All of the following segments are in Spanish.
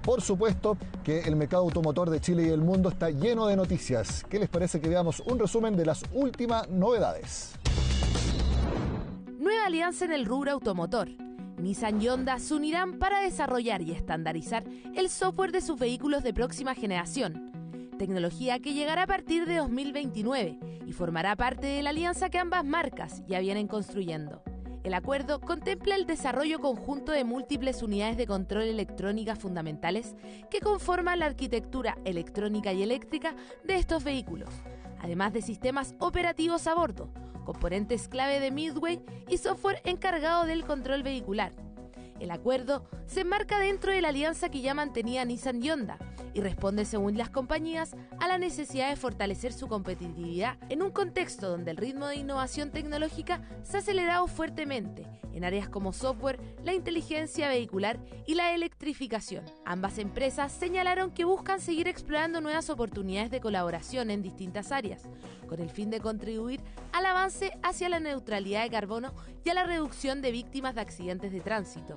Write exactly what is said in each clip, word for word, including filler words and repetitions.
Por supuesto que el mercado automotor de Chile y el mundo está lleno de noticias. ¿Qué les parece que veamos un resumen de las últimas novedades? Nueva alianza en el rubro automotor. Nissan y Honda se unirán para desarrollar y estandarizar el software de sus vehículos de próxima generación. Tecnología que llegará a partir de dos mil veintinueve y formará parte de la alianza que ambas marcas ya vienen construyendo. El acuerdo contempla el desarrollo conjunto de múltiples unidades de control electrónicas fundamentales que conforman la arquitectura electrónica y eléctrica de estos vehículos, además de sistemas operativos a bordo, componentes clave de Midway y software encargado del control vehicular. El acuerdo se enmarca dentro de la alianza que ya mantenía Nissan y Honda y responde, según las compañías, a la necesidad de fortalecer su competitividad en un contexto donde el ritmo de innovación tecnológica se ha acelerado fuertemente en áreas como software, la inteligencia vehicular y la electrificación. Ambas empresas señalaron que buscan seguir explorando nuevas oportunidades de colaboración en distintas áreas, con el fin de contribuir al avance hacia la neutralidad de carbono y a la reducción de víctimas de accidentes de tránsito.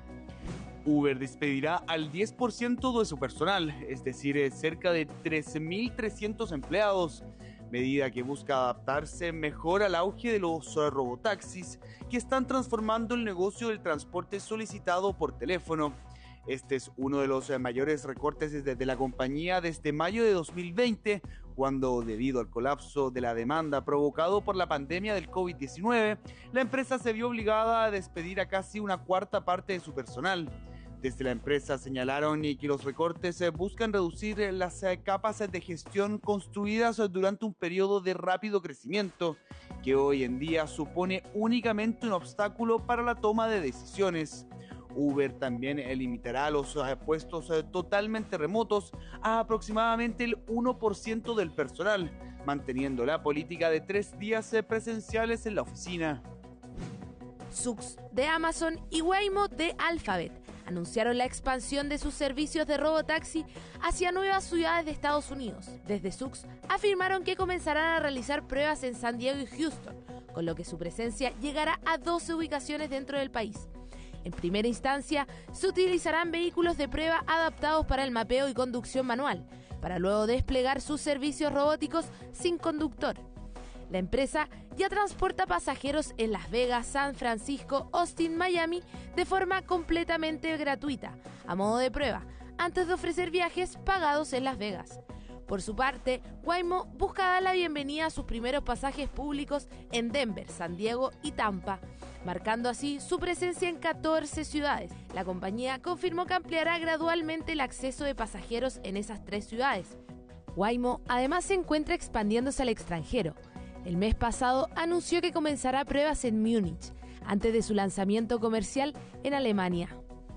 Uber despedirá al diez por ciento de su personal, es decir, cerca de trece mil trescientos empleados, medida que busca adaptarse mejor al auge de los robotaxis que están transformando el negocio del transporte solicitado por teléfono. Este es uno de los mayores recortes desde la compañía desde mayo de dos mil veinte, cuando, debido al colapso de la demanda provocado por la pandemia del COVID diecinueve, la empresa se vio obligada a despedir a casi una cuarta parte de su personal. Desde la empresa señalaron que los recortes buscan reducir las capas de gestión construidas durante un periodo de rápido crecimiento, que hoy en día supone únicamente un obstáculo para la toma de decisiones. Uber también limitará los puestos totalmente remotos a aproximadamente el uno por ciento del personal, manteniendo la política de tres días presenciales en la oficina. Zoox de Amazon y Waymo de Alphabet anunciaron la expansión de sus servicios de robotaxi hacia nuevas ciudades de Estados Unidos. Desde Zoox afirmaron que comenzarán a realizar pruebas en San Diego y Houston, con lo que su presencia llegará a doce ubicaciones dentro del país. En primera instancia, se utilizarán vehículos de prueba adaptados para el mapeo y conducción manual, para luego desplegar sus servicios robóticos sin conductor. La empresa ya transporta pasajeros en Las Vegas, San Francisco, Austin, Miami de forma completamente gratuita, a modo de prueba, antes de ofrecer viajes pagados en Las Vegas. Por su parte, Waymo busca dar la bienvenida a sus primeros pasajes públicos en Denver, San Diego y Tampa, marcando así su presencia en catorce ciudades. La compañía confirmó que ampliará gradualmente el acceso de pasajeros en esas tres ciudades. Waymo además se encuentra expandiéndose al extranjero. El mes pasado anunció que comenzará pruebas en Múnich, antes de su lanzamiento comercial en Alemania.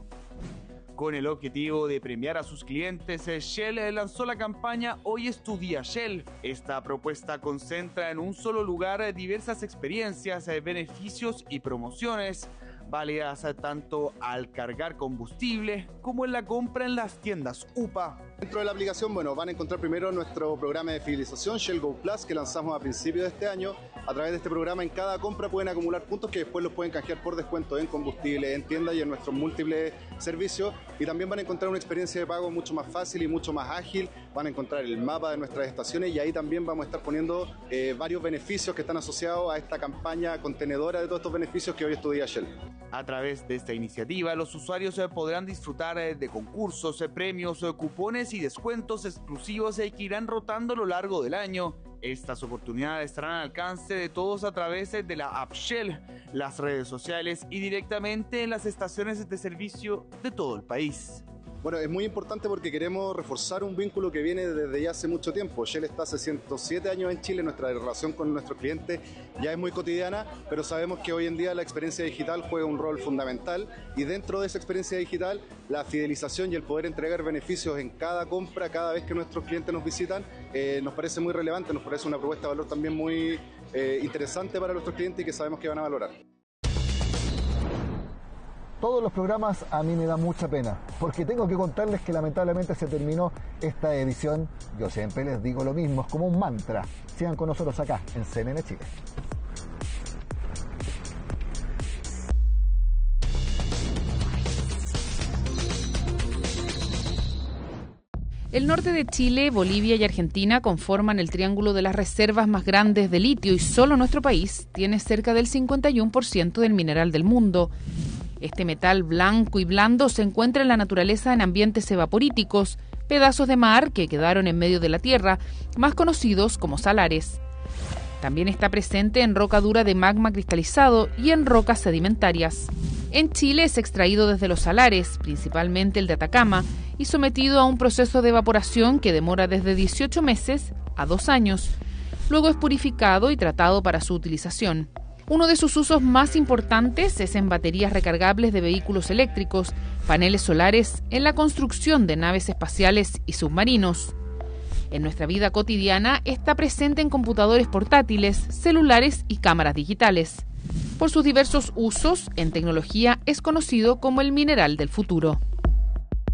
Con el objetivo de premiar a sus clientes, Shell lanzó la campaña Hoy es tu día Shell. Esta propuesta concentra en un solo lugar diversas experiencias, beneficios y promociones, válidas tanto al cargar combustible como en la compra en las tiendas U P A. Dentro de la aplicación, bueno, van a encontrar primero nuestro programa de fidelización Shell Go Plus, que lanzamos a principios de este año. A través de este programa, en cada compra pueden acumular puntos que después los pueden canjear por descuento en combustible, en tiendas y en nuestros múltiples servicios. Y también van a encontrar una experiencia de pago mucho más fácil y mucho más ágil. Van a encontrar el mapa de nuestras estaciones y ahí también vamos a estar poniendo eh, varios beneficios que están asociados a esta campaña contenedora de todos estos beneficios que hoy es tu día Shell. A través de esta iniciativa, los usuarios podrán disfrutar de concursos, premios, cupones y descuentos exclusivos que irán rotando a lo largo del año. Estas oportunidades estarán al alcance de todos a través de la app Shell, las redes sociales y directamente en las estaciones de servicio de todo el país. Bueno, es muy importante porque queremos reforzar un vínculo que viene desde ya hace mucho tiempo. Shell está hace ciento siete años en Chile, nuestra relación con nuestros clientes ya es muy cotidiana, pero sabemos que hoy en día la experiencia digital juega un rol fundamental y dentro de esa experiencia digital, la fidelización y el poder entregar beneficios en cada compra, cada vez que nuestros clientes nos visitan, eh, nos parece muy relevante, nos parece una propuesta de valor también muy eh, interesante para nuestros clientes y que sabemos que van a valorar. Todos los programas a mí me da mucha pena, porque tengo que contarles que lamentablemente se terminó esta edición. Yo siempre les digo lo mismo, es como un mantra. Sigan con nosotros acá, en C N N Chile. El norte de Chile, Bolivia y Argentina conforman el triángulo de las reservas más grandes de litio y solo nuestro país tiene cerca del cincuenta y uno por ciento del mineral del mundo. Este metal blanco y blando se encuentra en la naturaleza en ambientes evaporíticos, pedazos de mar que quedaron en medio de la tierra, más conocidos como salares. También está presente en roca dura de magma cristalizado y en rocas sedimentarias. En Chile es extraído desde los salares, principalmente el de Atacama, y sometido a un proceso de evaporación que demora desde dieciocho meses a dos años. Luego es purificado y tratado para su utilización. Uno de sus usos más importantes es en baterías recargables de vehículos eléctricos, paneles solares, en la construcción de naves espaciales y submarinos. En nuestra vida cotidiana está presente en computadores portátiles, celulares y cámaras digitales. Por sus diversos usos en tecnología es conocido como el mineral del futuro.